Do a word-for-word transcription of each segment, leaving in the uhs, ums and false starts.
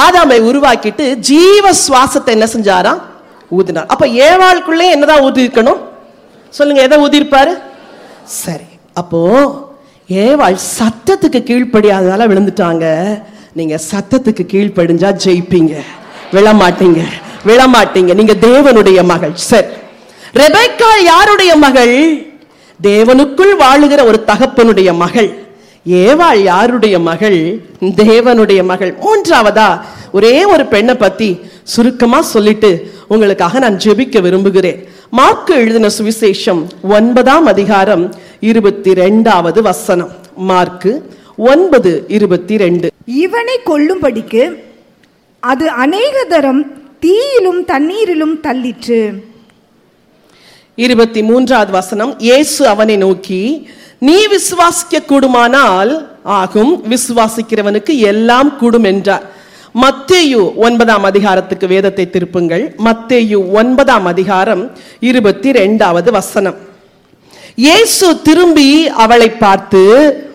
ஆதாமை உருவாக்கிட்டு ஜீவ சுவாசத்தை என்ன செஞ்சாராம்? ஊதினார். அப்ப ஏவாளுக்குள்ளே என்னதான் ஊதி இருக்கணும் சொல்லுங்க? எதை ஊதி இருப்பாரு? சரி, அப்போ ஏவாள் சத்தத்துக்கு கீழ்ப்படியாததால விழுந்துட்டாங்க. நீங்க சத்தத்துக்கு கீழ்ப்படிஞ்சா ஜெயிப்பீங்க. விழமாட்டீங்க, விழமாட்டீங்க. நீங்க தேவனுடைய மகள். சரி, ரெபெக்கா யாருடைய மகள்? தேவனுக்குள் வாழுகிற ஒரு தகப்பனுடைய மகள். ஏவாள் யாருடைய மகள்? தேவனுடைய மகள். மூன்றாவதா ஒரே ஒரு பெண்ணை பத்தி சுருக்கமா சொல்லிட்டு உங்களுக்காக நான் ஜெபிக்க விரும்புகிறேன். மார்க்கு எழுதின சுவிசேஷம் ஒன்பதாம் அதிகாரம் இருபத்தி ரெண்டாவது வசனம். மார்க்கு ஒன்பது இருபத்தி ரெண்டு. இவனை கொல்லும்படிக்கு அது அநேக தரம் தீயிலும் தண்ணீரிலும் தள்ளிற்று. இருபத்தி மூன்றாவது வசனம். இயேசு அவனை நோக்கி, நீ விசுவாசிக்க கூடுமானால் ஆகும், விசுவாசிக்கிறவனுக்கு எல்லாம் கூடும் என்றார். மத்தேயு ஒன்பதாம் அதிகாரத்துக்கு வேதத்தை திருப்புங்கள். மத்தேயு ஒன்பதாம் அதிகாரம் இருபத்தி ரெண்டாவது வசனம். இயேசு திரும்பி அவளை பார்த்து,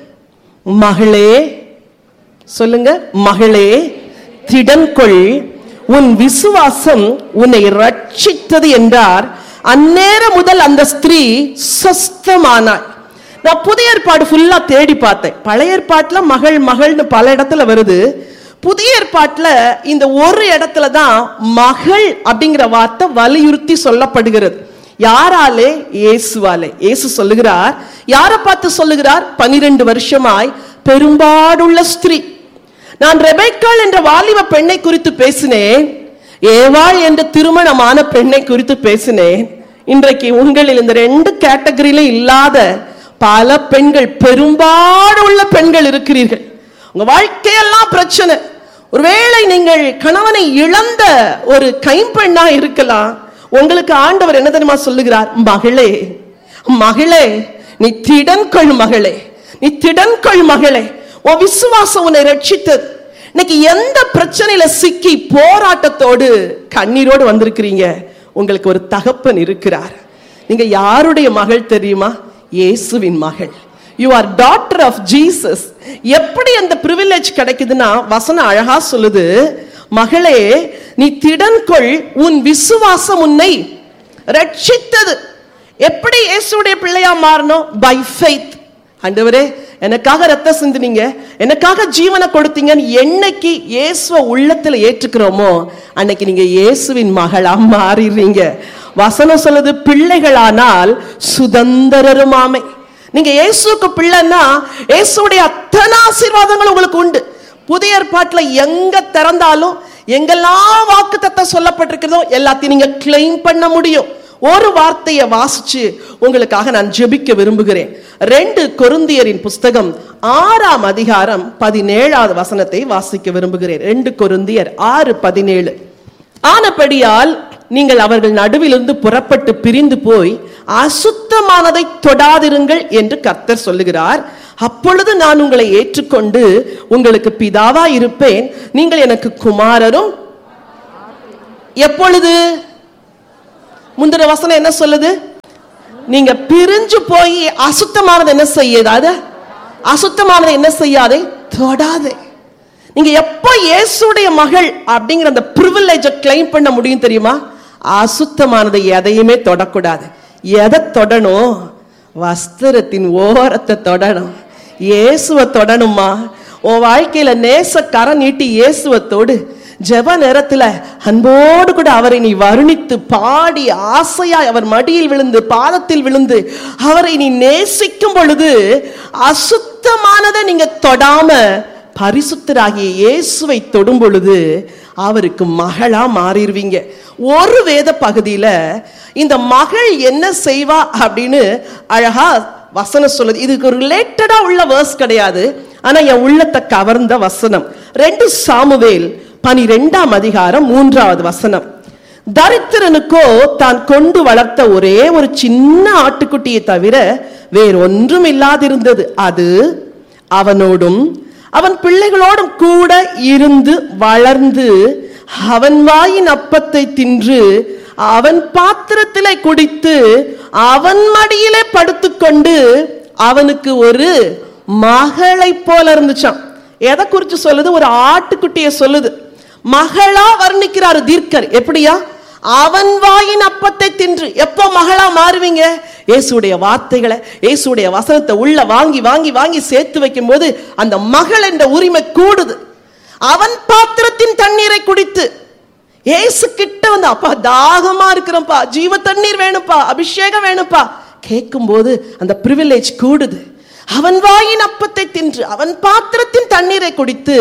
மகளே, சொல்லுங்க, மகளே, திடன்கொள், உன் விசுவாசம் உன்னை ரட்சித்தது என்றார். அந்நேரம் முதல் அந்த ஸ்திரீ சொஸ்தமானாள். நான் புதிய ஏற்பாடு ஃபுல்லா தேடி பார்த்தேன். பழைய ஏற்பாட்டுல மகள் மகள்னு பல இடத்துல வருது. புதிய ஏற்பாட்டுல இந்த ஒரு இடத்துல தான் மகள் அப்படிங்கிற வார்த்தை வலியுறுத்தி சொல்லப்படுகிறது. யாராலே? இயேசுவாலே. இயேசு சொல்லுகிறார். யாரை பார்த்து சொல்லுகிறார்? பனிரெண்டு வருஷமாய் பெரும்பாடுள்ள ஸ்திரீ. நான் ரெபெக்காள் என்ற வாலிப பெண்ணை குறித்து பேசினேன். ஏவாள் என்ற திருமணமான பெண்ணை குறித்து பேசினேன். இன்றைக்கு உங்களில் இந்த ரெண்டு கேட்டகரியில இல்லாத பல பெண்கள், பெரும்பாடுள்ள பெண்கள் இருக்கிறீர்கள். உங்க வாழ்க்கையெல்லாம் பிரச்சனை. ஒருவேளை நீங்கள் கணவனை இழந்த ஒரு கைம்பெண்ணா இருக்கலாம். உங்களுக்கு ஆண்டவர் என்ன தெரியுமா சொல்லுகிறார்? மகளே, மகளே, நீ திடன்கொள் மகளே, நீ திடன்கொள் மகளே, உன் விசுவாசம் உன்னை ரட்சித்தது. இன்னைக்கு எந்த பிரச்சனையில சிக்கி போராட்டத்தோடு கண்ணீரோடு வந்திருக்கிறீங்க, உங்களுக்கு ஒரு தகப்பன் இருக்கிறார். நீங்க யாருடைய மகள் தெரியுமா? இயேசுவின் மகள். You are daughter of Jesus. எப்படி அந்த பிரிவிலேஜ் கிடைக்குதுன்னா வசனம் அழகா சொல்லுது, மகளே, நீ திடன்கொள், உன் விசுவாசம் உன்னை ரட்சித்தது. எப்படி இயேசுடைய பிள்ளையா மாறணும்? By faith. ஆண்டவரே, எனக்காக ரத்தம் சிந்தினீங்க, எனக்காக ஜீவனை கொடுத்தீங்கன்னு என்னைக்கு இயேசுவை உள்ளத்துல ஏற்றுக்கிறோமோ அன்னைக்கு நீங்க இயேசுவின் மகளா மாறிடுறீங்க. வசனம் சொல்லுது, பிள்ளைகளானால் சுதந்திரருமாமை. நீங்க இயேசுக்கு பிள்ளைன்னா இயேசுடைய அத்தனை ஆசீர்வாதங்கள் உங்களுக்கு உண்டு. புதிய ஏற்பாட்டுல எங்க திறந்தாலும் எங்கெல்லாம் வாக்குத்தத்தம் சொல்லப்பட்டிருக்கிறதோ எல்லாத்தையும் நீங்க கிளைம் பண்ண முடியும். ஒரு வார்த்தையை வாசிச்சு உங்களுக்காக நான் ஜெபிக்க விரும்புகிறேன். ரெண்டு கொரிந்தியரின் புஸ்தகம் ஆறாம் அதிகாரம் பதினேழாவது வசனத்தை வாசிக்க விரும்புகிறேன். ரெண்டு கொரிந்தியர் ஆறு பதினேழு. ஆனபடியால் நீங்கள் அவர்கள் நடுவிலிருந்து புறப்பட்டு பிரிந்து போய் அசுத்தமானதை தொடாதிருங்கள் என்று கர்த்தர் சொல்லுகிறார். அப்பொழுது நான் உங்களை ஏற்றுக்கொண்டு உங்களுக்கு பிதாவா இருப்பேன், நீங்கள் எனக்கு குமாரரும். எப்பொழுது? முந்தின வசனம் என்ன சொல்லுது? நீங்க பிரிஞ்சு போய் அசுத்தமானது என்ன செய்யாத, அசுத்தமானது என்ன செய்யாதே, தொடாதே. நீங்க எப்ப இயேசுடைய மகள் அப்படிங்கிற அந்த பிரிவிலேஜை கிளைம் பண்ண முடியும் தெரியுமா? அசுத்தமானதை எதையுமே தொடக்கூடாது. எதை தொடணும்? வஸ்திரத்தின் ஓரத்தை தொடணும். இயேசுவை தொடணுமா? உன் வாழ்க்கையில நேச கரம் நீட்டி இயேசுவை தொடு. ஜெப நேரத்துல அன்போடு கூட அவரை நீ வருணித்து பாடி ஆசையாய் அவர் மடியில் விழுந்து பாதத்தில் விழுந்து அவரை நீ நேசிக்கும் பொழுது அசுத்தமானதை நீங்க தொடாம பரிசுத்தராகிய இயேசுவை தொடும் பொழுது அவருக்கு மகளா மாறிடுவீங்க. ஒரு வேத பகுதியில இந்த மகள் என்ன செய்வா அப்படின்னு அழகா வசனம் சொல்லுது. இதுக்கு ரிலேட்டடா உள்ள வேர்ஸ் கிடையாது, ஆனா என் உள்ளத்தை கவர்ந்த வசனம். ரெண்டு சாமுவேல் பனிரெண்டாம் அதிகாரம் மூன்றாவது வசனம். தரித்திரனுக்கோ தான் கொண்டு வளர்த்த ஒரே ஒரு சின்ன ஆட்டுக்குட்டியை தவிர வேறொன்றும் இல்லாதிருந்தது. அது அவனோடும் அவன் பிள்ளைகளோடும் கூட இருந்து வளர்ந்து அவன் வாயின் அப்பத்தை தின்று அவன் பாத்திரத்திலே குடித்து அவன் மடியிலே படுத்துக்கொண்டு அவனுக்கு ஒரு மகளை போல இருந்துச்சான். எதை குறிச்சு சொல்லுது? ஒரு ஆட்டுக்குட்டியை சொல்லுது. மகளா வர்ணிக்கிறாரு தீர்க்கர். எப்படியா? அவன் வாயின் அப்பத்தை தின்று. எப்போ மகளா மாறுவீங்க? இயேசுடைய வார்த்தைகளை, இயேசுடைய வசனத்தை உள்ள வாங்கி வாங்கி வாங்கி சேர்த்து வைக்கும் போது அந்த மகள் என்ற உரிமை கூடுது. அவன் பாத்திரத்தின் தண்ணீரை குடித்து இயேசு கிட்ட வந்து, அப்பா தாகமா இருக்கிறப்பா, ஜீவ தண்ணீர் வேணுப்பா, அபிஷேகம் வேணுப்பா கேட்கும் போது அந்த பிரிவிலேஜ் கூடுது. அவன் வாயின் அப்பத்தை தின்று அவன் பாத்திரத்தின் தண்ணீரை குடித்து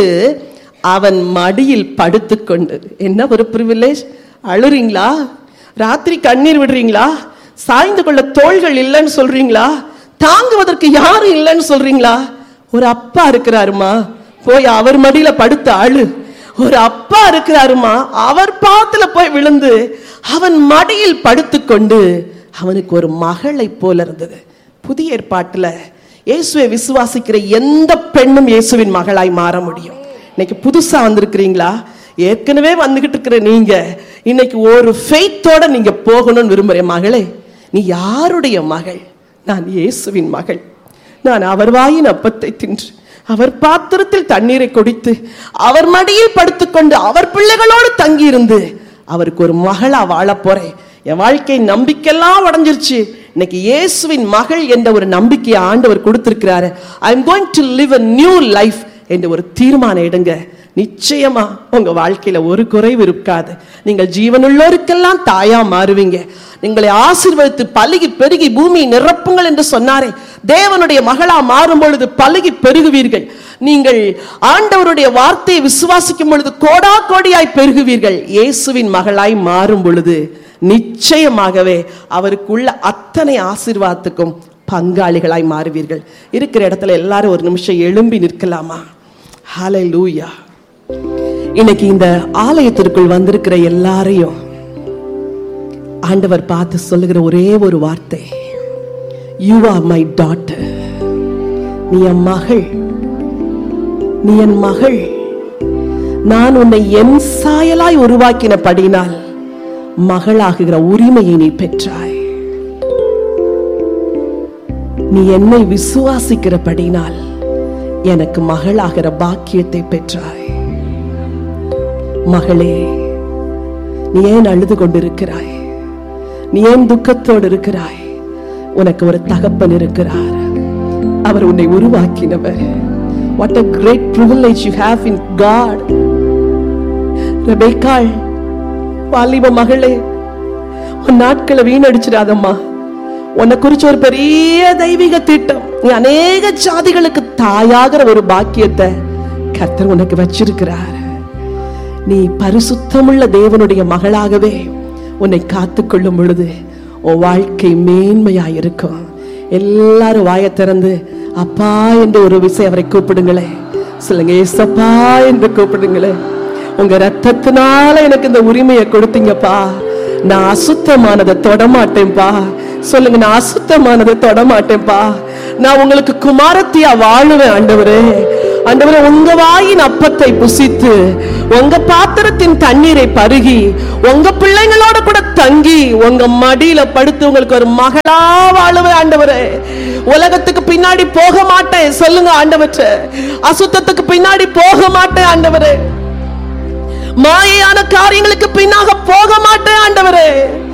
அவன் மடியில் படுத்துக்கொண்டு. என்ன ஒரு பிரிவிலேஜ்! அழுறீங்களா? ராத்திரி கண்ணீர் விடுறீங்களா? சாய்ந்து கொள்ள தோள்கள் இல்லைன்னு சொல்றீங்களா? தாங்குவதற்கு யாரும் இல்லைன்னு சொல்றீங்களா? ஒரு அப்பா இருக்கிறாருமா, போய் அவர் மடியில படுத்து அழு. ஒரு அப்பா இருக்கிறாருமா, அவர் பாத்துல போய் விழுந்து அவன் மடியில் படுத்துக்கொண்டு. அவனுக்கு ஒரு மகளை போல இருந்தது. புதிய ஏற்பாட்டுல இயேசுவை விசுவாசிக்கிற எந்த பெண்ணும் இயேசுவின் மகளாய் மாற முடியும். இன்னைக்கு புதுசா வந்திருக்கிறீங்களா? ஏற்கனவே வந்துகிட்டு இருக்கிற நீங்க இன்னைக்கு ஒரு ஃபெய்த்தோட நீங்க போகணும்னு விரும்புறேன். மகளே, நீ யாருடைய மகள்? நான் இயேசுவின் மகள். நான் அவர் வாயின் அப்பத்தை தின்று அவர் பாத்திரத்தில் தண்ணீரை குடித்து அவர் மடியில் படுத்துக்கொண்டு அவர் பிள்ளைகளோடு தங்கி இருந்து அவருக்கு ஒரு மகளா வாழ போறேன். என் வாழ்க்கை நம்பிக்கையெல்லாம் உடைஞ்சிருச்சு. இன்னைக்கு இயேசுவின் மகள் என்ற ஒரு நம்பிக்கையை ஆண்டவர் கொடுத்திருக்கிறாரு. I am going to live a new life என்ற ஒரு தீர்மானம் எடுங்க. நிச்சயமா உங்க வாழ்க்கையில ஒரு குறைவு இருக்காது. நீங்கள் ஜீவனுள்ளோருக்கெல்லாம் தாயா மாறுவீங்க. நீங்களை ஆசீர்வதித்து பலுகி பெருகி பூமி நிரப்புங்கள் என்று சொன்னாரே, தேவனுடைய மகளா மாறும் பொழுது பலுகி பெருகுவீர்கள். நீங்கள் ஆண்டவருடைய வார்த்தையை விசுவாசிக்கும் பொழுது கோடா கோடியாய் பெருகுவீர்கள். இயேசுவின் மகளாய் மாறும் பொழுது நிச்சயமாகவே அவருக்குள்ள அத்தனை ஆசீர்வாதத்துக்கும் பங்காளிகளாய் மாறுவீர்கள். இருக்கிற இடத்துல எல்லாரும் ஒரு நிமிஷம் எழும்பி நிற்கலாமா? ஹல்லேலூயா. இன்னைக்கு இந்த ஆலயத்திற்குள் வந்திருக்கிற எல்லாரையும் ஆண்டவர் பார்த்து சொல்லுகிற ஒரே ஒரு வார்த்தை, யூ ஆர் மை டாட்டர். நீ என் மகள், நீ என் மகள். நான் உன்னை என் சாயலாய் உருவாக்கினபடினால் மகளாகுகிற உரிமையை நீ பெற்றாய். நீ என்னை விசுவாசிக்கிறபடினால் எனக்கு மகளாகிற பாக்கியத்தை பெற்றாய். மகளே, நீ ஏன் அழுது கொண்டிருக்கிறாய்? நீ ஏன் துக்கத்தோடு இருக்கிறாய்? உனக்கு ஒரு தகப்பன் இருக்கிறார். அவர் உன்னை உருவாக்கினவர். What a great privilege you have in God. ரெபேக்காள், வாலிப மகளே, உன் நாட்களை வீணடிச்சிடாதம்மா. உன்னை குறிச்சு ஒரு பெரிய தெய்வீக திட்டம், நீ அநேக ஜாதிகளுக்கு தாயாகிற ஒரு பாக்கியத்தை கர்த்தர் உனக்கு வச்சிருக்கிறார். நீ பரிசுத்தமுள்ள தேவனுடைய மகளாகவே உன்னை காத்துக்கொள்ளும் பொழுது உன் வாழ்க்கை மேன்மையாயிருக்கும். எல்லாரும் வாயை திறந்து அப்பா என்று ஒரு விஷயம் அவரை கூப்பிடுங்களே. சொல்லுங்க, ஏசப்பா என்று கூப்பிடுங்களே. உங்க ரத்தத்தினால எனக்கு இந்த உரிமையை கொடுத்தீங்கப்பா. நான் அசுத்தமானதை தொடமாட்டேன்பா. சொல்லுங்க, நான் அசுத்தமானதை தொடமாட்டேன்பா. நான் உங்களுக்கு குமாரத்தியா வாழுவேன் ஆண்டவரே. ஆண்டவரே, உங்க வாயின் அப்பத்தை புசித்து உங்க பாத்திரத்தின் தண்ணீரை பருகி உங்க பிள்ளைங்களோட கூட தங்கி உங்க மடியில படுத்து உங்களுக்கு ஒரு மகளா வாழுவேன் ஆண்டவரே. உலகத்துக்கு பின்னாடி போக மாட்டேன். சொல்லுங்க ஆண்டவரே, அசுத்தத்துக்கு பின்னாடி போக மாட்டேன் ஆண்டவரே. மாயையான காரியங்களுக்கு பின்னாக போக மாட்டேன் ஆண்டவரே.